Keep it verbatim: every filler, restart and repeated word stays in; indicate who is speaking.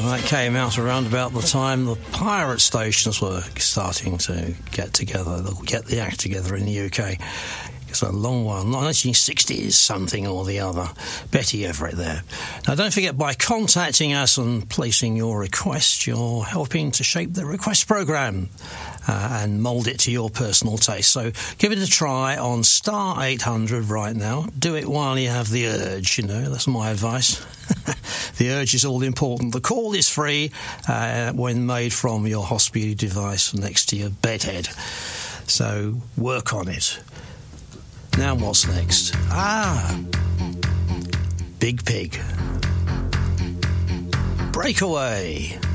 Speaker 1: That came out around about the time the pirate stations were starting to get together, get the act together in the U K. It's a long while, nineteen sixties something or the other. Betty Everett there. Now, don't forget, by contacting us and placing your request, you're helping to shape the request programme uh, and mould it to your personal taste. So give it a try on star eight hundred right now. Do it while you have the urge, you know, that's my advice. The urge is all important. The call is free uh, when made from your hospital device next to your bedhead. So work on it. Now what's next? Ah, Big Pig. Breakaway.